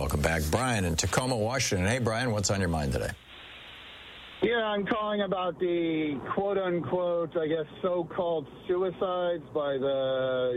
welcome back. Brian in Tacoma, Washington. Hey, Brian, what's on your mind today? Yeah, I'm calling about the quote-unquote, I guess, so-called suicides by the,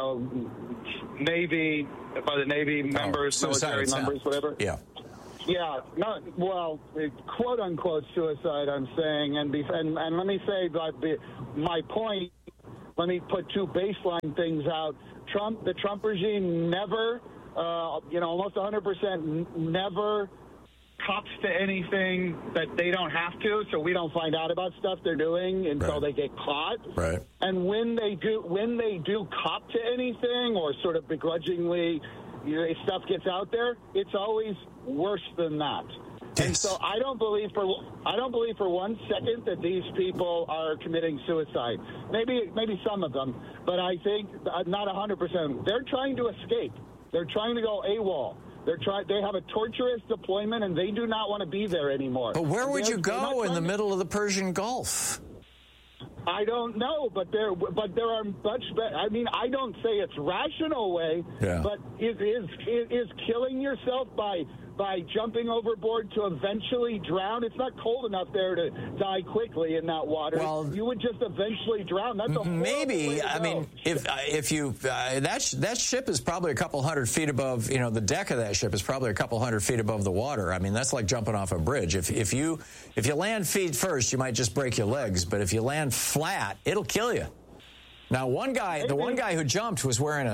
Navy, members, military members, whatever. Yeah. Yeah, quote-unquote suicide, I'm saying. And let me say, my point, let me put two baseline things out. The Trump regime never, almost 100% never cops to anything that they don't have to, so we don't find out about stuff they're doing until they get caught. Right. And when they do cop to anything or sort of begrudgingly, stuff gets out there, it's always worse than that. Yes. And so I don't believe for 1 second that these people are committing suicide. Maybe some of them, but I think not 100%. They're trying to escape. They're trying to go AWOL. They have a torturous deployment, and they do not want to be there anymore. But where would you go in the middle of the Persian Gulf? I don't know, but there are much better. I mean, I don't say it's rational way, but is killing yourself by jumping overboard to eventually drown. It's not cold enough there to die quickly in that water. Well, you would just eventually drown. That's a maybe. I mean, if you that ship is probably a couple hundred feet above. The deck of that ship is probably a couple hundred feet above the water. I mean, that's like jumping off a bridge. If you land feet first, you might just break your legs. But if you land flat, it'll kill you. Now, the one guy who jumped was wearing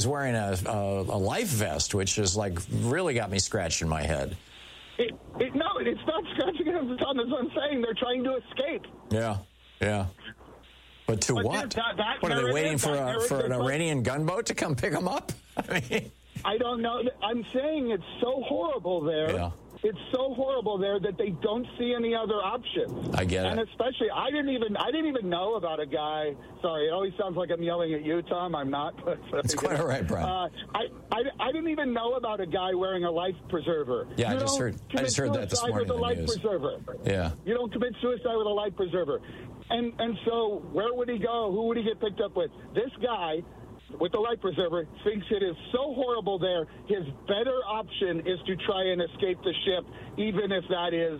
a life vest, which is like really got me scratching my head. No, it's not scratching him. That's what I'm saying. They're trying to escape. Yeah. But to what? What are they waiting for an Iranian gunboat to come pick them up? I mean, I don't know. I'm saying it's so horrible there. Yeah. It's so horrible there that they don't see any other options. I get it. And especially, I didn't even know about a guy. Sorry, it always sounds like I'm yelling at you, Tom. I'm not. It's quite all right, Brian. I didn't even know about a guy wearing a life preserver. Yeah, I just heard that this morning in the news. Preserver. Yeah. You don't commit suicide with a life preserver. And so where would he go? Who would he get picked up with? This guy with the life preserver thinks it is so horrible there, his better option is to try and escape the ship, even if that is,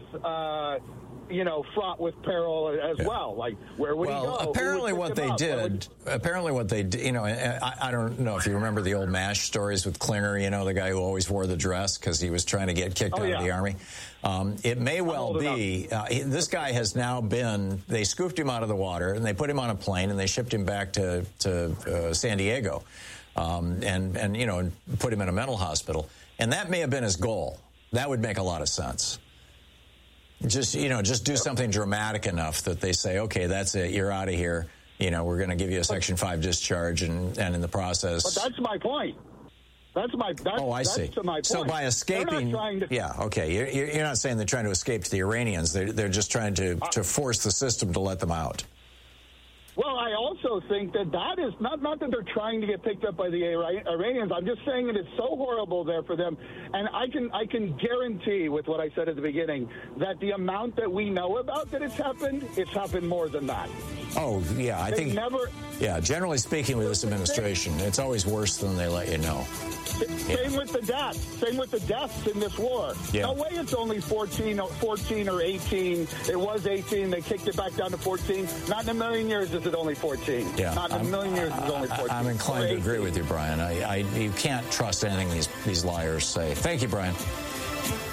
fraught with peril as well. Like, where would he go? Apparently what they did, I don't know if you remember the old MASH stories with Klinger, the guy who always wore the dress because he was trying to get kicked out of the Army. It may well be, this guy has now they scooped him out of the water and they put him on a plane and they shipped him back to San Diego and put him in a mental hospital. And that may have been his goal. That would make a lot of sense. Just do something dramatic enough that they say, okay, that's it, you're out of here. We're going to give you a Section 5 discharge, and in the process. But that's my point. I see. To my point. So by escaping, you're not saying they're trying to escape to the Iranians. They're just trying to force the system to let them out. Well, I also think that is not that they're trying to get picked up by the Iranians. I'm just saying it is so horrible there for them. And I can guarantee with what I said at the beginning that the amount that we know about that it's happened more than that. Oh, yeah, I think never. Yeah, generally speaking with this administration, it's always worse than they let you know. Same with the deaths. Same with the deaths in this war. Yeah. No way it's only 14 or 18. It was 18. They kicked it back down to 14. Not in a million years is it only 14. Yeah. Not in a million years is it only 14. I'm inclined to agree with you, Brian. You can't trust anything these liars say. Thank you, Brian.